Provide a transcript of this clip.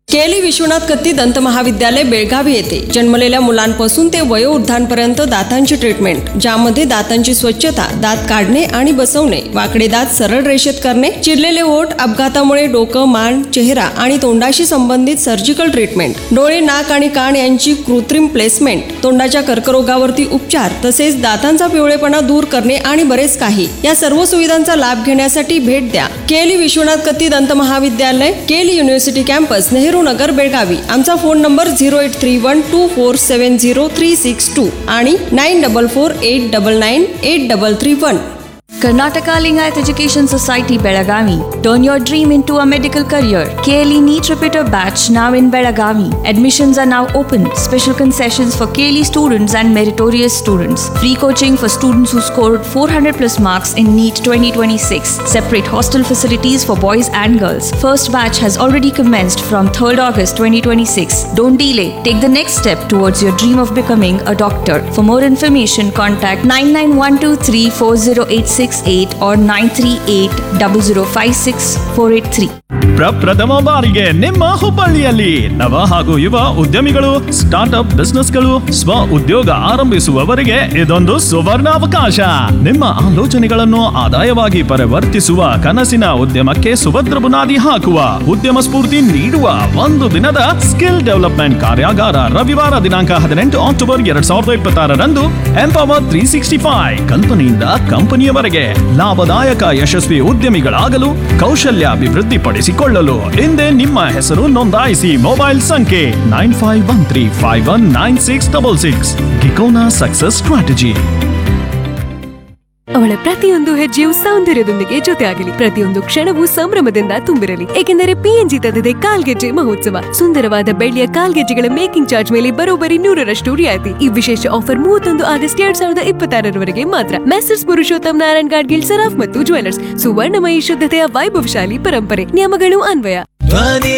केली विश्वनाथ कत्ती दंत महाविद्यालय बेळगावी येथे जन्मलेल्या मुलांपासून ते वयोवृद्धांपर्यंत दातांची ट्रीटमेंट, ज्यामध्ये दातांची स्वच्छता, दात काढणे आणि बसवणे, वाकडे दात सरळ रेषेत करणे, चिरलेले ओठ, अपघातामुळे डोकं, मान, चेहरा आणि तोंडाशी संबंधित सर्जिकल ट्रीटमेंट, डोळे, नाक आणि कान यांची कृत्रिम प्लेसमेंट, तोंडाच्या कर्करोगावरती उपचार, तसेच दातांचा पिवळेपणा दूर करणे आणि बरेच काही. या सर्व सुविधांचा लाभ घेण्यासाठी भेट द्या केली विश्वनाथ कत्ती दंत महाविद्यालय, केली युनिव्हर्सिटी कॅम्पस, नेहरू नगर, बेळगावी. आमचा फोन नंबर 0831247036 आणि 9448998331. Karnataka Lingayat Education Society Belagavi. Turn your dream into a medical career. KLE NEET Repeater Batch now in Belagavi. Admissions are now open. Special concessions for KLE students and meritorious students. Free coaching for students who scored 400 plus marks in NEET 2026. Separate hostel facilities for boys and girls. First batch has already commenced from 3rd August 2026. Don't delay. Take the next step towards your dream of becoming a doctor. For more information, contact 9912340868 or 938005648 ಪ್ರಪ್ರಥಮ ಬಾರಿಗೆ ನಿಮ್ಮ ಹುಬ್ಬಳ್ಳಿಯಲ್ಲಿ ನವ ಹಾಗೂ ಯುವ ಉದ್ಯಮಿಗಳು, startup ಬಿಸ್ನೆಸ್ಗಳು, ಸ್ವ ಉದ್ಯೋಗ ಆರಂಭಿಸುವವರಿಗೆ ಇದೊಂದು ಸುವರ್ಣಾವಕಾಶ. ನಿಮ್ಮ ಆಲೋಚನೆಗಳನ್ನು ಆದಾಯವಾಗಿ ಪರಿವರ್ತಿಸುವ ಕನಸಿನ ಉದ್ಯಮಕ್ಕೆ ಸುಭದ್ರ ಬುನಾದಿ ಹಾಕುವ, ಉದ್ಯಮ ಸ್ಫೂರ್ತಿ ನೀಡುವ ಒಂದು ದಿನದ ಸ್ಕಿಲ್ ಡೆವಲಪ್ಮೆಂಟ್ ಕಾರ್ಯಾಗಾರ ರವಿವಾರ ದಿನಾಂಕ 18 ಅಕ್ಟೋಬರ್ 2026ರಂದು ಎಂಪವರ್ 365 ಕಲ್ಪನೆಯಿಂದ ಕಂಪನಿಯವರೆಗೆ ಲಾಭದಾಯಕ ಯಶಸ್ವಿ ಉದ್ಯಮಿಗಳಾಗಲು ಕೌಶಲ್ಯಾಭಿವೃದ್ಧಿಪಡಿಸಿಕೊಳ್ಳಲು ಹಿಂದೆ ನಿಮ್ಮ ಹೆಸರು ನೋಂದಾಯಿಸಿ. ಮೊಬೈಲ್ ಸಂಖ್ಯೆ 9513519666. ಗಿಕೋನಾ ಸಕ್ಸಸ್ ಸ್ಟ್ರಾಟಜಿ. ಅವಳ ಪ್ರತಿಯೊಂದು ಹೆಜ್ಜೆಯು ಸೌಂದರ್ಯದೊಂದಿಗೆ ಜೊತೆಯಾಗಲಿ, ಪ್ರತಿಯೊಂದು ಕ್ಷಣವೂ ಸಂಭ್ರಮದಿಂದ ತುಂಬಿರಲಿ, ಏಕೆಂದರೆ PNG ತಂದಿದೆ ಕಾಲ್ಗೆಜ್ಜೆ ಮಹೋತ್ಸವ. ಸುಂದರವಾದ ಬೆಳ್ಳಿಯ ಕಾಲ್ಗೆಜ್ಜೆಗಳ ಮೇಕಿಂಗ್ ಚಾರ್ಜ್ ಮೇಲೆ ಬರೋಬ್ಬರಿ 100% ರಿಯಾಯಿತಿ. ಈ ವಿಶೇಷ ಆಫರ್ 31 ಆಗಸ್ಟ್ 2026ರವರೆಗೆ ಮಾತ್ರ. ಮೆಸರ್ಸ್ ಪುರುಷೋತ್ತಮ್ ನಾರಾಯಣ್ ಗಾಡ್ಗಿಲ್ ಸರಾಫ್ ಮತ್ತು ಜ್ಯುವೆಲರ್ಸ್. ಸುವರ್ಣಮಯಿ ಶುದ್ಧತೆಯ ವೈಭವಶಾಲಿ ಪರಂಪರೆ. ನಿಯಮಗಳು ಅನ್ವಯ.